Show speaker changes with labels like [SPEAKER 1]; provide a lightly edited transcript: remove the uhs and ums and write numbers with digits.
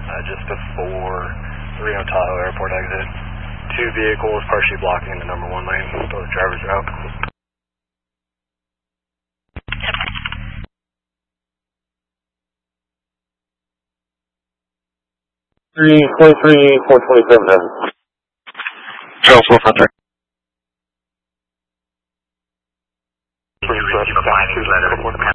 [SPEAKER 1] just before Reno Tahoe Airport exit. 2 vehicles partially blocking the number 1 lane, the driver's route.
[SPEAKER 2] 323, 427.
[SPEAKER 3] Charles Wolf on 3.
[SPEAKER 4] Can you receive a binding letter